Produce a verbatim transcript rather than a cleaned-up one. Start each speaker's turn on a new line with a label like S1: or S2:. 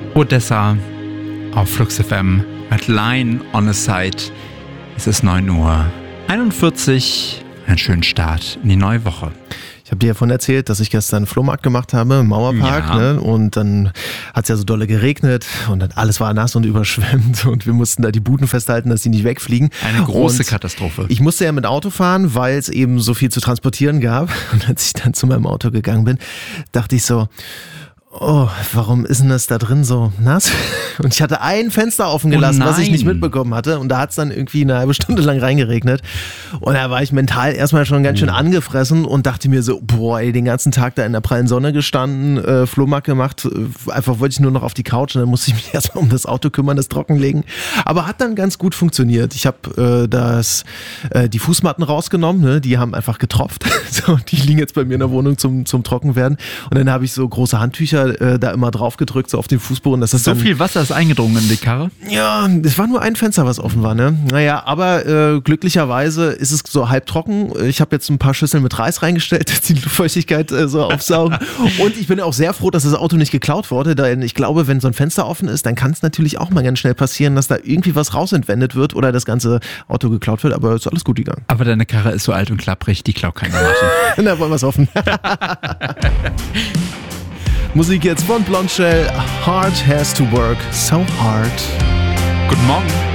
S1: Odessa auf Flux F M mit Line on the Side. Es ist neun Uhr einundvierzig. Einen schönen Start in die neue Woche.
S2: Ich habe dir davon erzählt, dass ich gestern einen Flohmarkt gemacht habe im Mauerpark.
S1: Ja.
S2: Ne? Und dann hat es ja so dolle geregnet und dann alles war nass und überschwemmt und wir mussten da die Buden festhalten, dass die nicht wegfliegen.
S1: Eine große
S2: und
S1: Katastrophe.
S2: Ich musste ja mit Auto fahren, weil es eben so viel zu transportieren gab. Und als ich dann zu meinem Auto gegangen bin, dachte ich so, oh, warum ist denn das da drin so nass? Und ich hatte ein Fenster offen gelassen,
S1: Oh
S2: was ich nicht
S1: nein.
S2: mitbekommen hatte. Und da hat es dann irgendwie eine halbe Stunde lang reingeregnet. Und da war ich mental erstmal schon ganz schön angefressen und dachte mir so, boah, ey, den ganzen Tag da in der prallen Sonne gestanden, äh, Flohmarkt gemacht. Äh, einfach wollte ich nur noch auf die Couch und dann musste ich mich erstmal um das Auto kümmern, das trockenlegen. Aber hat dann ganz gut funktioniert. Ich habe äh, das, äh, die Fußmatten rausgenommen, ne? Die haben einfach getropft. So, die liegen jetzt bei mir in der Wohnung zum, zum Trockenwerden. Und dann habe ich so große Handtücher äh, da immer drauf gedrückt, so auf den Fußboden. Dass das
S1: So
S2: dann,
S1: viel Wasser ist eingedrungen in die Karre.
S2: ja, es war nur ein Fenster, was offen war, ne? Naja, aber äh, glücklicherweise ist es so halb trocken. Ich habe jetzt ein paar Schüsseln mit Reis reingestellt, dass die Luftfeuchtigkeit äh, so aufsaugen. Und ich bin auch sehr froh, dass das Auto nicht geklaut wurde, denn ich glaube, wenn so ein Fenster offen ist, dann kann es natürlich auch mal ganz schnell passieren, dass da irgendwie was rausentwendet wird oder das ganze Auto geklaut wird, aber ist alles gut gegangen.
S1: Aber deine Karre ist so alt und klapprig, die klaut keiner Martin.
S2: Na, wollen wir es hoffen. Musik jetzt von Blondshell. Hard has to work so hard.
S1: Guten Morgen.